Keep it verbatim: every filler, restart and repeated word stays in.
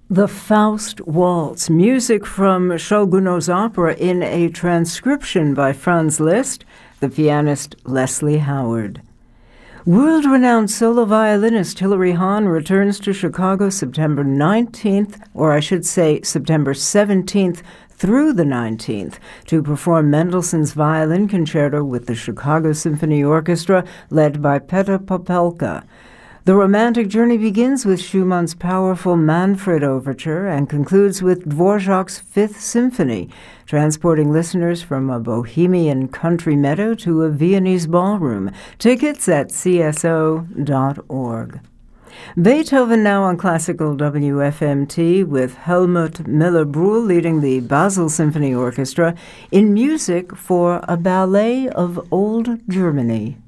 The Faust Waltz, music from Shoguno's opera in a transcription by Franz Liszt, the pianist Leslie Howard. World-renowned solo violinist Hilary Hahn returns to Chicago September nineteenth, or I should say September seventeenth through the nineteenth, to perform Mendelssohn's Violin Concerto with the Chicago Symphony Orchestra, led by Petr Popelka. The romantic journey begins with Schumann's powerful Manfred Overture and concludes with Dvorak's Fifth Symphony, transporting listeners from a bohemian country meadow to a Viennese ballroom. Tickets at c s o dot org. Beethoven now on Classical W F M T with Helmut Müller-Brühl leading the Basel Symphony Orchestra in music for a ballet of old Germany.